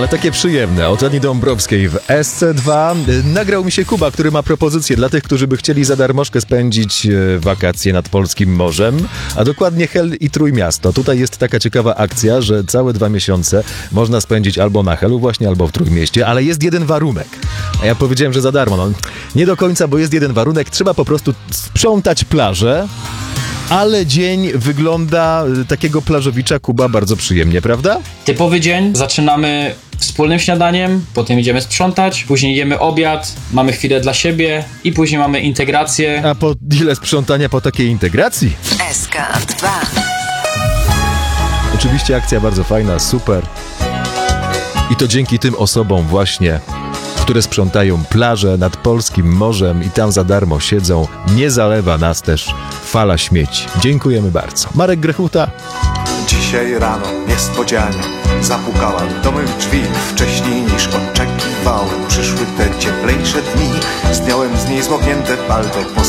ale takie przyjemne. Od Ani Dąbrowskiej w SC2. Nagrał mi się Kuba, który ma propozycję dla tych, którzy by chcieli za darmożkę spędzić wakacje nad polskim morzem, a dokładnie Hel i Trójmiasto. Tutaj jest taka ciekawa akcja, że całe 2 miesiące można spędzić albo na Helu właśnie, albo w Trójmieście, ale jest jeden warunek. A ja powiedziałem, że za darmo. No, nie do końca, bo jest jeden warunek. Trzeba po prostu sprzątać plażę, ale dzień wygląda takiego plażowicza, Kuba, bardzo przyjemnie, prawda? Typowy dzień. Zaczynamy wspólnym śniadaniem, potem idziemy sprzątać, później jemy obiad, mamy chwilę dla siebie i później mamy integrację. A po ile sprzątania po takiej integracji? SK2. Oczywiście akcja bardzo fajna, super. I to dzięki tym osobom właśnie, które sprzątają plażę nad polskim morzem i tam za darmo siedzą. Nie zalewa nas też fala śmieci. Dziękujemy bardzo. Marek Grechuta. Dzisiaj rano niespodzianie zapukałam do mych drzwi. Wcześniej niż oczekiwałem przyszły te cieplejsze dni. Zdjąłem z niej zmoknięte palto.